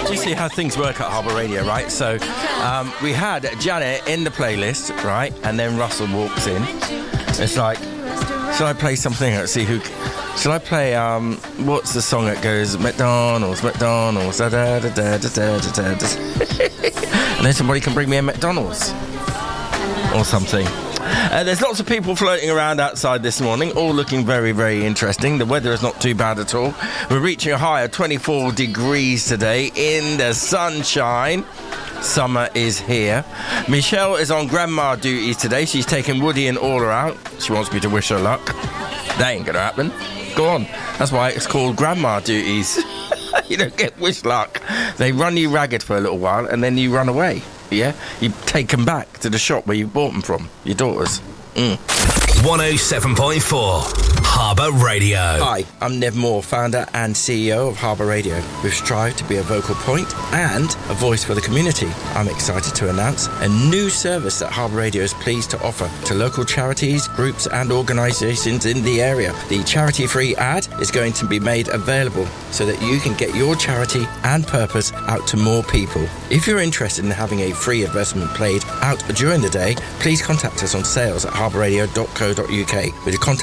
Do you see how things work at Harbour Radio, right? So we had Janet in the playlist, right? And then Russell walks in. It's like, shall I play something? Let's see who... Shall I play, what's the song that goes, McDonald's, McDonald's, da da da da da da da da. And then somebody can bring me a McDonald's. Or something. There's lots of people floating around outside this morning, all looking very, very interesting. The weather is not too bad at all. We're reaching a high of 24 degrees today in the sunshine. Summer is here. Michelle is on grandma duties today. She's taking Woody and Orla out. She wants me to wish her luck. That ain't gonna happen. Go on. That's why it's called grandma duties. You don't get wish luck. They run you ragged for a little while and then you run away. Yeah? You take them back to the shop where you bought them from. Your daughters. 107.4 Harbour Radio. Hi, I'm Nev Moore, founder and CEO of Harbour Radio. We've strived to be a vocal point and a voice for the community. I'm excited to announce a new service that Harbour Radio is pleased to offer to local charities, groups and organisations in the area. The charity-free ad is going to be made available so that you can get your charity and purpose out to more people. If you're interested in having a free advertisement played out during the day, please contact us on sales@harbourradio.co.uk with your contact